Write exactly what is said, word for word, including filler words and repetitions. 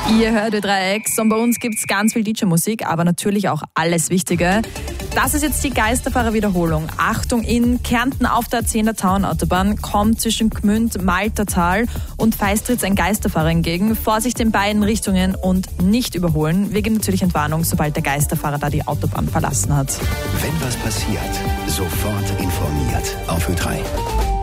Ihr hört Ö drei X und bei uns gibt es ganz viel D J-Musik, aber natürlich auch alles Wichtige. Das ist jetzt die Geisterfahrer-Wiederholung. Achtung, in Kärnten auf der zehner Tauernautobahn kommt zwischen Gmünd, Maltertal und Feistritz ein Geisterfahrer entgegen. Vorsicht in beiden Richtungen und nicht überholen. Wir geben natürlich Entwarnung, sobald der Geisterfahrer da die Autobahn verlassen hat. Wenn was passiert, sofort informiert auf Ö drei.